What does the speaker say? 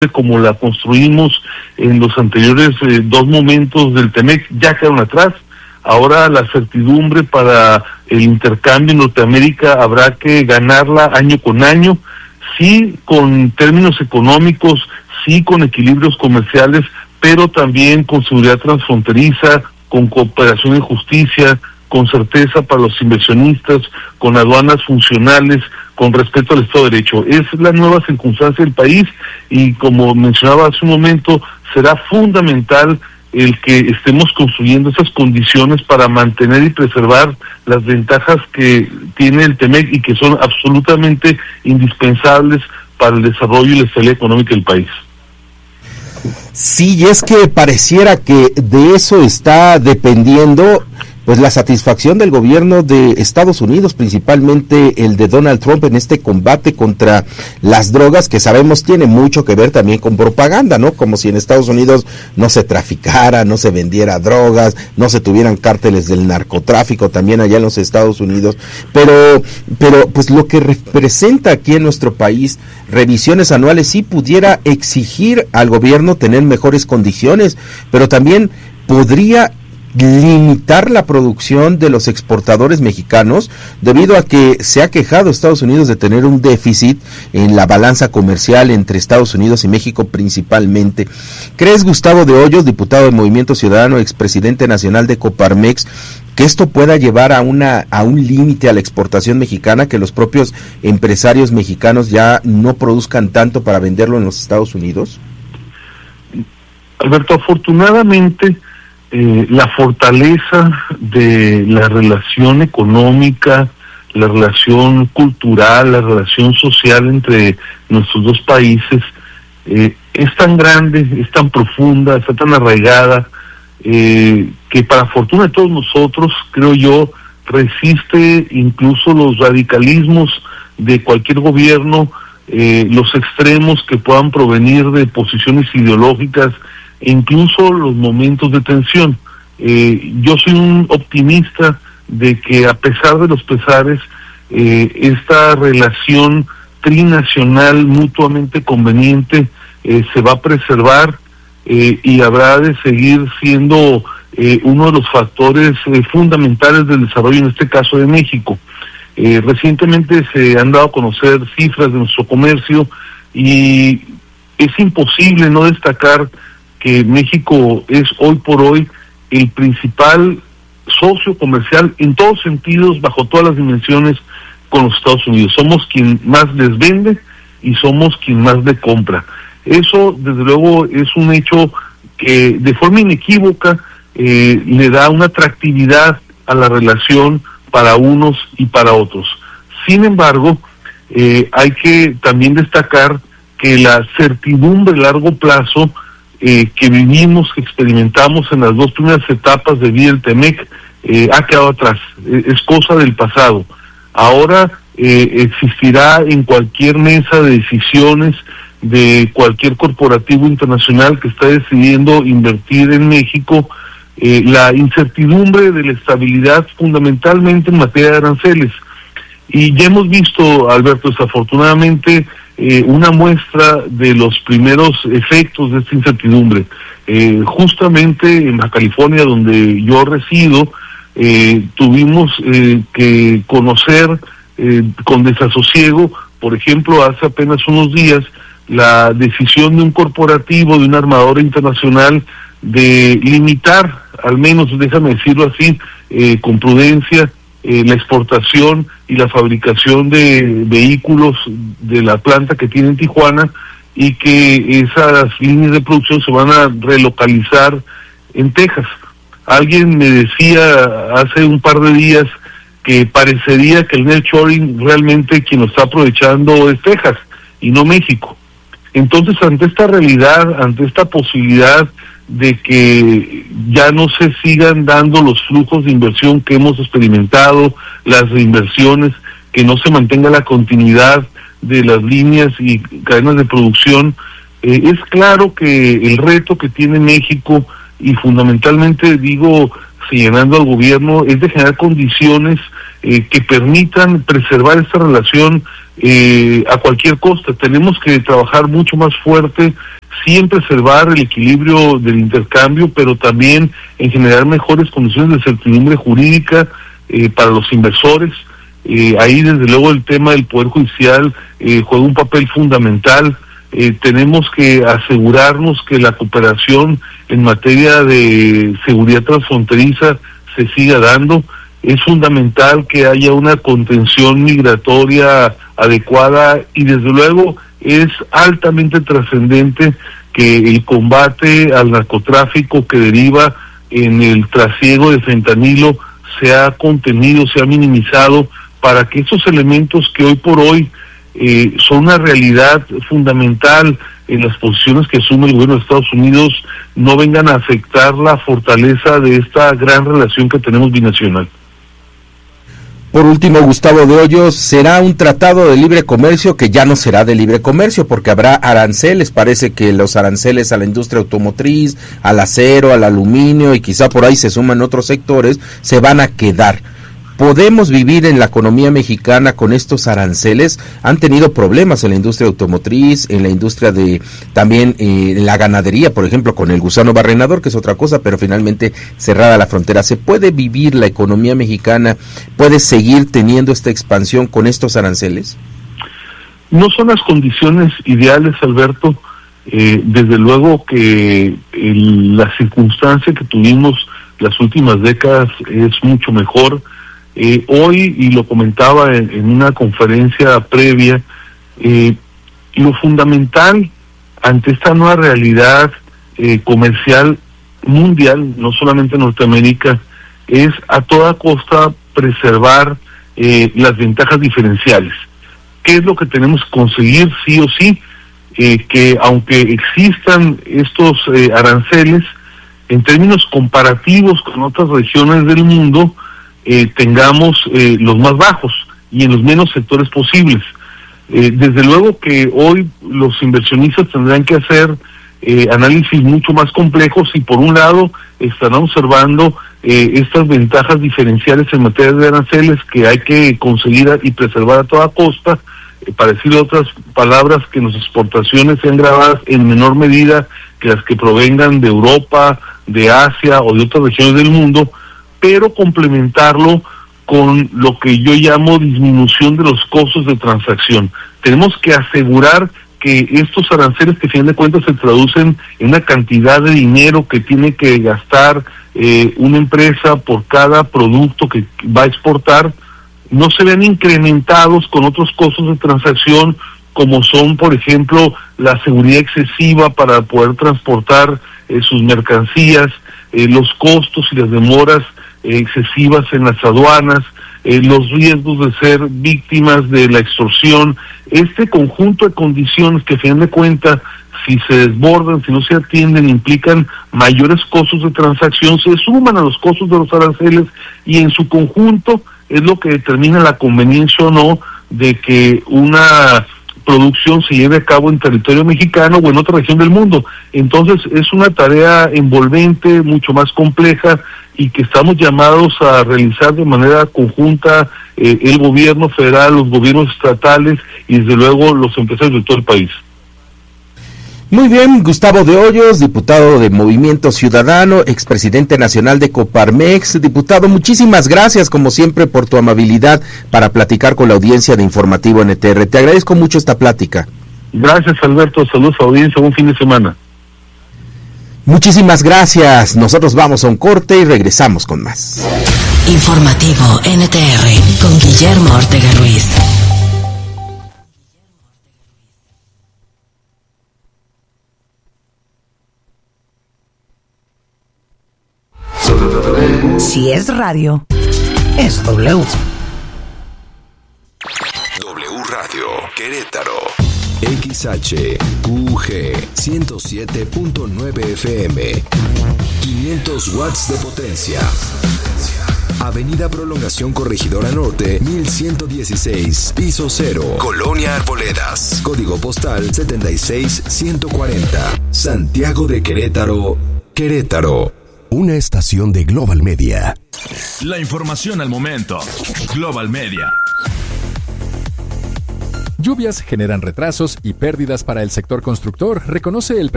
como la construimos en los anteriores dos momentos del TEMEC ya quedaron atrás. Ahora la certidumbre para el intercambio en Norteamérica habrá que ganarla año con año, sí con términos económicos, sí con equilibrios comerciales, pero también con seguridad transfronteriza, con cooperación en justicia, con certeza para los inversionistas, con aduanas funcionales, con respeto al Estado de Derecho. Es la nueva circunstancia del país y, como mencionaba hace un momento, será fundamental el que estemos construyendo esas condiciones para mantener y preservar las ventajas que tiene el TEMEC y que son absolutamente indispensables para el desarrollo y la estabilidad económica del país. Sí, y es que pareciera que de eso está dependiendo pues la satisfacción del gobierno de Estados Unidos, principalmente el de Donald Trump, en este combate contra las drogas, que sabemos tiene mucho que ver también con propaganda, ¿no? Como si en Estados Unidos no se traficara, no se vendiera drogas, no se tuvieran cárteles del narcotráfico también allá en los Estados Unidos, pero pues lo que representa aquí en nuestro país, revisiones anuales, sí pudiera exigir al gobierno tener mejores condiciones, pero también podría limitar la producción de los exportadores mexicanos, debido a que se ha quejado Estados Unidos de tener un déficit en la balanza comercial entre Estados Unidos y México principalmente. ¿Crees, Gustavo de Hoyos, diputado de Movimiento Ciudadano, expresidente nacional de Coparmex, que esto pueda llevar a un límite a la exportación mexicana, que los propios empresarios mexicanos ya no produzcan tanto para venderlo en los Estados Unidos? Alberto, afortunadamente la fortaleza de la relación económica, la relación cultural, la relación social entre nuestros dos países es tan grande, es tan profunda, está tan arraigada, que para fortuna de todos nosotros, creo yo, resiste incluso los radicalismos de cualquier gobierno, los extremos que puedan provenir de posiciones ideológicas, e incluso los momentos de tensión. Yo soy un optimista de que, a pesar de los pesares, esta relación trinacional mutuamente conveniente se va a preservar y habrá de seguir siendo uno de los factores fundamentales del desarrollo, en este caso de México. Recientemente se han dado a conocer cifras de nuestro comercio y es imposible no destacar que México es hoy por hoy el principal socio comercial en todos sentidos, bajo todas las dimensiones, con los Estados Unidos. Somos quien más les vende y somos quien más le compra. Eso, desde luego, es un hecho que de forma inequívoca le da una atractividad a la relación para unos y para otros. Sin embargo, hay que también destacar que la certidumbre a largo plazo que vivimos, que experimentamos en las dos primeras etapas de vida del TEMEC, ha quedado atrás, es cosa del pasado. Ahora existirá en cualquier mesa de decisiones de cualquier corporativo internacional que está decidiendo invertir en México, la incertidumbre de la estabilidad, fundamentalmente en materia de aranceles. Y ya hemos visto, Alberto, desafortunadamente, una muestra de los primeros efectos de esta incertidumbre. Justamente en Baja California, donde yo resido, tuvimos que conocer con desasosiego, por ejemplo, hace apenas unos días, la decisión de un corporativo, de una armadora internacional, de limitar, al menos, déjame decirlo así, con prudencia, la exportación y la fabricación de vehículos de la planta que tiene en Tijuana, y que esas líneas de producción se van a relocalizar en Texas. Alguien me decía hace un par de días que parecería que el nearshoring realmente quien lo está aprovechando es Texas y no México. Entonces, ante esta realidad, ante esta posibilidad de que ya no se sigan dando los flujos de inversión que hemos experimentado, las reinversiones, que no se mantenga la continuidad de las líneas y cadenas de producción, es claro que el reto que tiene México, y fundamentalmente digo, señalando al gobierno, es de generar condiciones que permitan preservar esta relación a cualquier costa. Tenemos que trabajar mucho más fuerte, sí en preservar el equilibrio del intercambio, pero también en generar mejores condiciones de certidumbre jurídica para los inversores. Ahí desde luego el tema del Poder Judicial juega un papel fundamental. Tenemos que asegurarnos que la cooperación en materia de seguridad transfronteriza se siga dando. Es fundamental que haya una contención migratoria adecuada y desde luego es altamente trascendente que el combate al narcotráfico que deriva en el trasiego de fentanilo sea contenido, sea minimizado, para que esos elementos que hoy por hoy son una realidad fundamental en las posiciones que asume el gobierno de Estados Unidos no vengan a afectar la fortaleza de esta gran relación que tenemos binacional. Por último, Gustavo de Hoyos, será un tratado de libre comercio que ya no será de libre comercio porque habrá aranceles. Parece que los aranceles a la industria automotriz, al acero, al aluminio y quizá por ahí se suman otros sectores, se van a quedar. ¿Podemos vivir en la economía mexicana con estos aranceles? Han tenido problemas en la industria automotriz, en la industria de también en la ganadería, por ejemplo, con el gusano barrenador, que es otra cosa, pero finalmente cerrada la frontera. ¿Se puede vivir la economía mexicana? ¿Puede seguir teniendo esta expansión con estos aranceles? No son las condiciones ideales, Alberto. Desde luego que la circunstancia que tuvimos las últimas décadas es mucho mejor. Hoy, y lo comentaba en una conferencia previa, lo fundamental ante esta nueva realidad comercial mundial, no solamente Norteamérica, es a toda costa preservar las ventajas diferenciales. ¿Qué es lo que tenemos que conseguir sí o sí? Que aunque existan estos aranceles, en términos comparativos con otras regiones del mundo, tengamos los más bajos y en los menos sectores posibles. Desde luego que hoy los inversionistas tendrán que hacer análisis mucho más complejos y por un lado estarán observando estas ventajas diferenciales en materia de aranceles que hay que conseguir y preservar a toda costa, para decir otras palabras, que las exportaciones sean grabadas en menor medida que las que provengan de Europa, de Asia o de otras regiones del mundo, pero complementarlo con lo que yo llamo disminución de los costos de transacción. Tenemos que asegurar que estos aranceles, que a fin de cuentas se traducen en una cantidad de dinero que tiene que gastar una empresa por cada producto que va a exportar, no se vean incrementados con otros costos de transacción, como son, por ejemplo, la seguridad excesiva para poder transportar sus mercancías, los costos y las demoras excesivas en las aduanas, los riesgos de ser víctimas de la extorsión. Este conjunto de condiciones que a fin de cuentas, si se desbordan, si no se atienden, implican mayores costos de transacción, se suman a los costos de los aranceles y en su conjunto es lo que determina la conveniencia o no de que una producción se lleve a cabo en territorio mexicano o en otra región del mundo. Entonces es una tarea envolvente, mucho más compleja, y que estamos llamados a realizar de manera conjunta el gobierno federal, los gobiernos estatales y desde luego los empresarios de todo el país. Muy bien, Gustavo de Hoyos, diputado de Movimiento Ciudadano, expresidente nacional de Coparmex. Diputado, muchísimas gracias como siempre por tu amabilidad para platicar con la audiencia de Informativo NTR. Te agradezco mucho esta plática. Gracias, Alberto, saludos a la audiencia, buen fin de semana. Muchísimas gracias, nosotros vamos a un corte y regresamos con más. Informativo NTR con Guillermo Ortega Ruiz. Si es radio, es W. W Radio, Querétaro. XHQG 107.9 FM. 500 watts de potencia. Avenida Prolongación Corregidora Norte, 1116, piso 0. Colonia Arboledas. Código postal 76140. Santiago de Querétaro, Querétaro. Una estación de Global Media. La información al momento. Global Media. Lluvias generan retrasos y pérdidas para el sector constructor, reconoce el